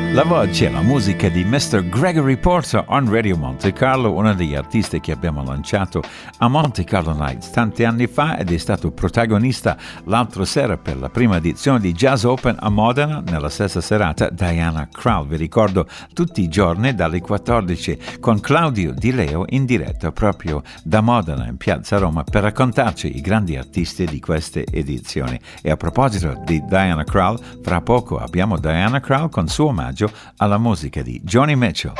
La voce e la musica di Mr. Gregory Porter on Radio Monte Carlo, uno degli artisti che abbiamo lanciato a Monte Carlo Nights tanti anni fa ed è stato protagonista l'altra sera per la prima edizione di Jazz Open a Modena. Nella stessa serata Diana Krall, vi ricordo, tutti i giorni dalle 14 con Claudio Di Leo in diretta proprio da Modena in Piazza Roma per raccontarci i grandi artisti di queste edizioni. E a proposito di Diana Krall, fra poco abbiamo Diana Krall con suo omaggio alla musica di Joni Mitchell.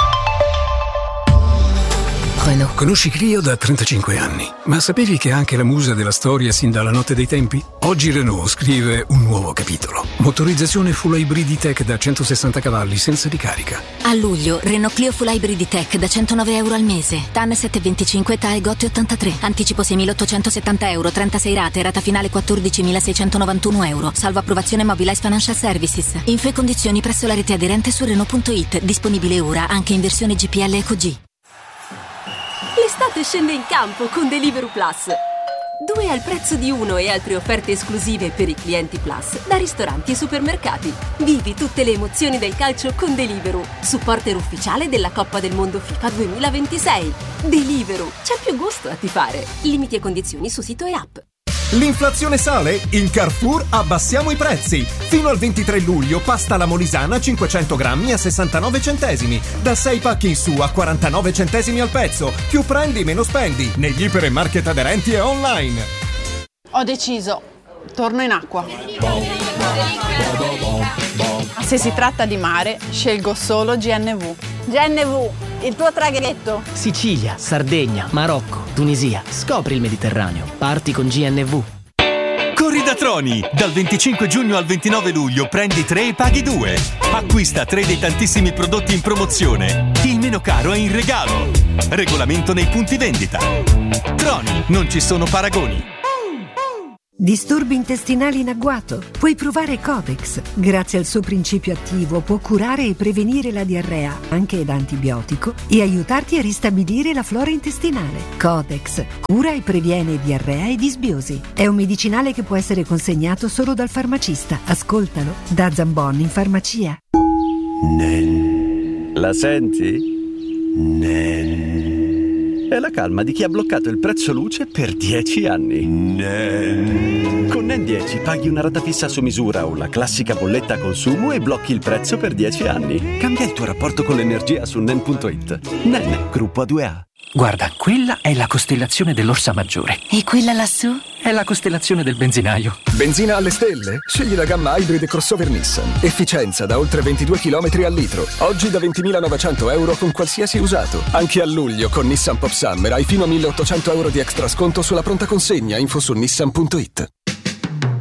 Renault. Conosci Clio da 35 anni, ma sapevi che è anche la musa della storia sin dalla notte dei tempi? Oggi Renault scrive un nuovo capitolo. Motorizzazione Full Hybrid Tech da 160 cavalli senza ricarica. A luglio, Renault Clio Full Hybrid Tech da €109 al mese. TAN 725, TAE GOT 83. Anticipo 6.870 euro, 36 rate, rata finale 14.691 euro. Salvo approvazione Mobilize Financial Services. Info e condizioni presso la rete aderente su Renault.it. Disponibile ora anche in versione GPL Eco G. L'estate scende in campo con Deliveroo Plus. 2 al prezzo di 1 e altre offerte esclusive per i clienti Plus da ristoranti e supermercati. Vivi tutte le emozioni del calcio con Deliveroo, supporter ufficiale della Coppa del Mondo FIFA 2026. Deliveroo, c'è più gusto a tifare. Limiti e condizioni su sito e app. L'inflazione sale? In Carrefour abbassiamo i prezzi. Fino al 23 luglio pasta alla molisana 500 grammi a 69 centesimi. Da 6 pacchi in su a 49 centesimi al pezzo. Più prendi, meno spendi. Negli ipermarket aderenti e online. Ho deciso. Torno in acqua. Se si tratta di mare, scelgo solo GNV. GNV, il tuo traghetto. Sicilia, Sardegna, Marocco, Tunisia. Scopri il Mediterraneo. Parti con GNV. Corri da Troni! Dal 25 giugno al 29 luglio prendi 3 e paghi 2. Acquista 3 dei tantissimi prodotti in promozione. Il meno caro è in regalo. Regolamento nei punti vendita. Troni, non ci sono paragoni. Disturbi intestinali in agguato? Puoi provare Codex. Grazie al suo principio attivo può curare e prevenire la diarrea, anche da antibiotico, e aiutarti a ristabilire la flora intestinale. Codex cura e previene diarrea e disbiosi. È un medicinale che può essere consegnato solo dal farmacista. Ascoltalo da Zambon in farmacia. La senti? È la calma di chi ha bloccato il prezzo luce per 10 anni. Con NEN 10 paghi una rata fissa su misura o la classica bolletta a consumo e blocchi il prezzo per 10 anni. Cambia il tuo rapporto con l'energia su NEN.it. NEN, gruppo A2A. Guarda, quella è la costellazione dell'Orsa Maggiore. E quella lassù? È la costellazione del benzinaio. Benzina alle stelle? Scegli la gamma Hybrid crossover Nissan. Efficienza da oltre 22 km al litro. Oggi da 20.900 euro con qualsiasi usato. Anche a luglio con Nissan Pop Summer hai fino a 1.800 euro di extra sconto sulla pronta consegna. Info su Nissan.it.